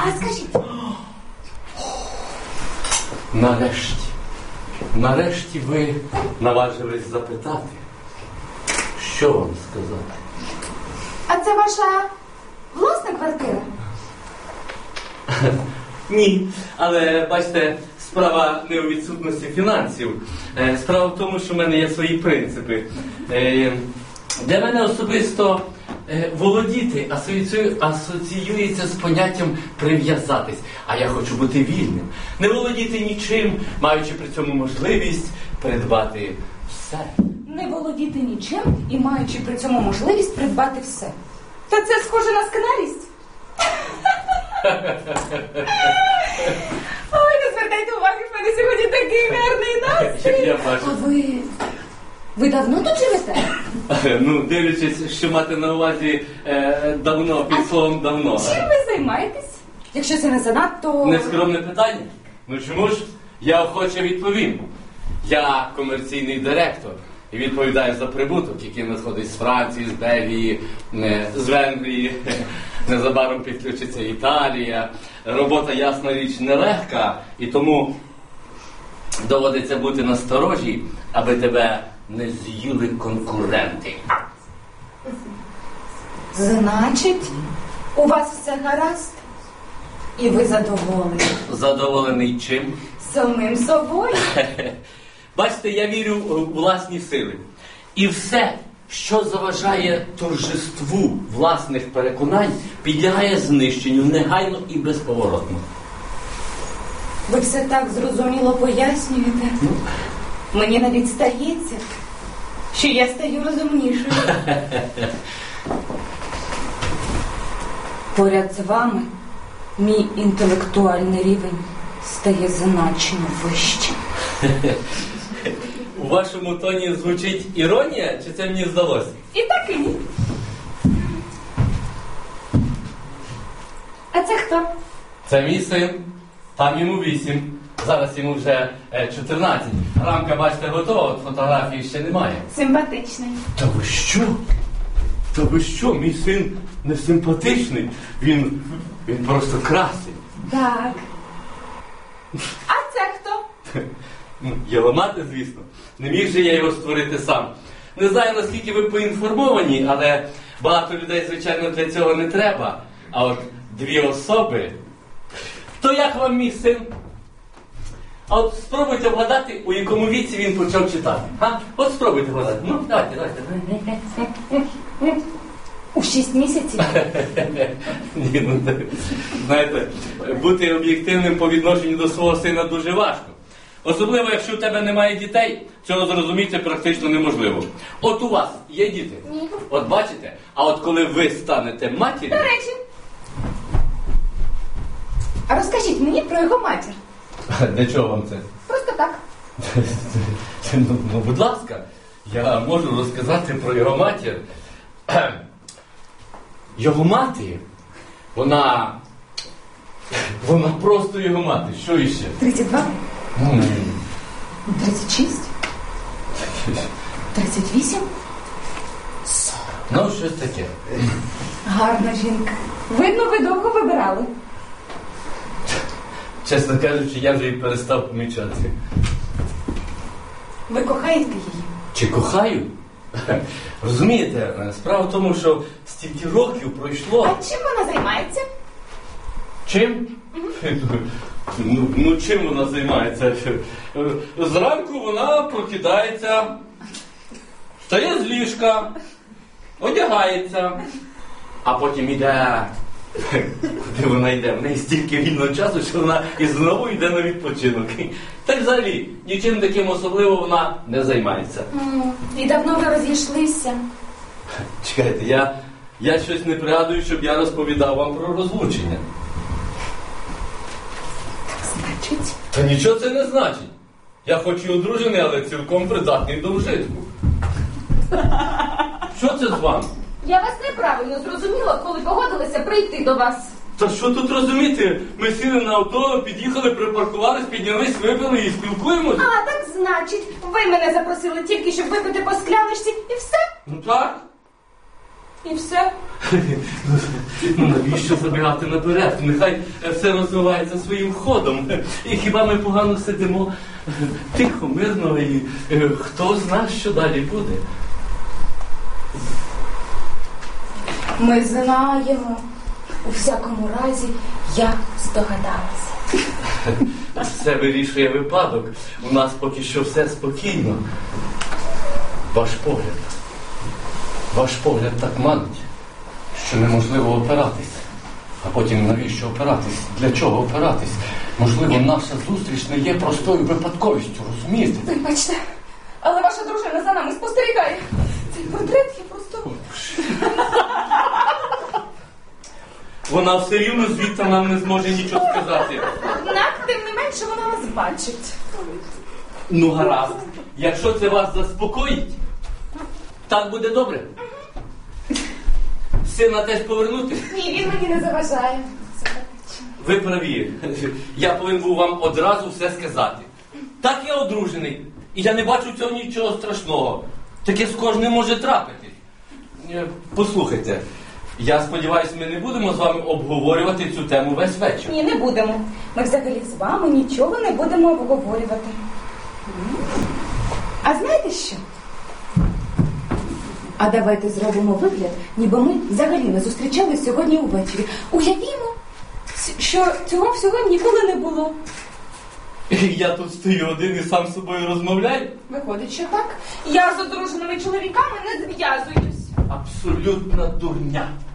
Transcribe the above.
А скажіть. Нарешті ви наважились запитати. Що вам сказати? А це ваша власна квартира? Ні, але, бачите, справа не у відсутності фінансів. Справа в тому, що в мене є свої принципи. Для мене особисто володіти асоціюється з поняттям прив'язатись. А я хочу бути вільним. Не володіти нічим, маючи при цьому можливість придбати все. Не володіти нічим і маючи при цьому можливість придбати все. Та це схоже на сканарість. Ой, не звертайте уваги, в мене сьогодні такий гарний настрій. Я бачу. А ви давно тут живете? Ну, дивлячись, що мати на увазі давно, під словом давно. Чим ви займаєтесь? Якщо це не занадто... Нескромне питання? Ну чому ж? Я охоче відповім. Я комерційний директор і відповідаю за прибуток, який надходить з Франції, з Бельгії, з Венгрії. Незабаром підключиться Італія. Робота, ясна річ, нелегка, і тому доводиться бути насторожі, аби тебе не з'їли конкуренти. Значить, у вас все гаразд? І ви задоволені? Задоволений чим? Самим собою? Бачите, я вірю у власні сили. І все, що заважає торжеству власних переконань, підлягає знищенню негайно і безповоротно. Ви все так зрозуміло пояснюєте. Мені навіть здається, що я стаю розумнішою. Поряд з вами мій інтелектуальний рівень стає значно вищим. У вашому тоні звучить іронія, чи це мені здалося? І так, і ні. А це хто? Це мій син. Там йому 8. Зараз йому вже 14. Рамка, бачите, готова, от фотографії ще немає. Симпатичний. Та ви що? Та ви що? Мій син не симпатичний. Він просто красень. Так. А це хто? Його мати, звісно. Не міг же я його створити сам. Не знаю, наскільки ви поінформовані, але багато людей, звичайно, для цього не треба. А от 2 особи... То як вам мій син? А от спробуйте вгадати, у якому віці він почав читати. От спробуйте вгадати. Ну, давайте. У 6 місяців? Ні, ну, знаєте, бути об'єктивним по відношенню до свого сина дуже важко. Особливо, якщо у тебе немає дітей, цього зрозуміти практично неможливо. От у вас є діти? Ні. От бачите? А от коли ви станете матір'ю... До речі. А розкажіть мені про його матір. Для чого вам це? Просто так. Ну, будь ласка, я можу розказати про його матір. Його мати, вона просто його мати. Що іще? 32? 36? 38? 40. Ну, щось таке. Гарна жінка. Видно, ви довго вибирали. Чесно кажучи, я вже і перестав помічати. Ви кохаєте її? Чи кохаю? Розумієте, справа в тому, що стільки років пройшло... А чим вона займається? Чим? Ну, чим вона займається? Зранку вона прокидається, встає з ліжка, одягається, а потім іде... Куди вона йде? В неї стільки вільного часу, що вона і знову йде на відпочинок. Так взагалі, нічим таким особливо вона не займається. І давно ви розійшлися? Чекайте, я щось не пригадую, щоб я розповідав вам про розлучення. Так значить? Та нічого це не значить. Я хоч і одружений, але цілком придатний до вжитку. Що це з вами? Я вас неправильно зрозуміла, коли погодилася прийти до вас. Та що тут розуміти? Ми сіли на авто, під'їхали, припаркувались, піднялись, випили і спілкуємось. А, так значить, ви мене запросили тільки, щоб випити по скляночці і все? Ну так. І все. Ну навіщо забігати наперед? Нехай все розвивається своїм ходом. І хіба ми погано сидимо тихо, мирно, і хто знає, що далі буде? Ми знаємо. У всякому разі, я здогадалася. Все вирішує випадок. У нас поки що все спокійно. Ваш погляд так манить, що неможливо опиратись. А потім навіщо опиратись? Для чого опиратись? Можливо, наша зустріч не є простою випадковістю, розумієте? Вибачте, але ваша дружина за нами спостерігає. Цей портрет є просто... Вона все рівно звідти нам не зможе нічого сказати. Однак, тим не менше, вона нас бачить. Ну, гаразд. Якщо це вас заспокоїть, так буде добре. Сина теж повернути? Ні, він мені не заважає. Ви праві. Я повинен був вам одразу все сказати. Так, я одружений. І я не бачу в цього нічого страшного. Таке з кожним може трапити. Послухайте, я сподіваюся, ми не будемо з вами обговорювати цю тему весь вечір. Ні, не будемо. Ми взагалі з вами нічого не будемо обговорювати. А знаєте що? А давайте зробимо вигляд, ніби ми взагалі не зустрічались сьогодні увечері. Уявімо, що цього всього ніколи не було. Я тут стою один і сам з собою розмовляю? Виходить, що так. Я з одруженими чоловіками не зв'язуюсь. Абсолютна дурня.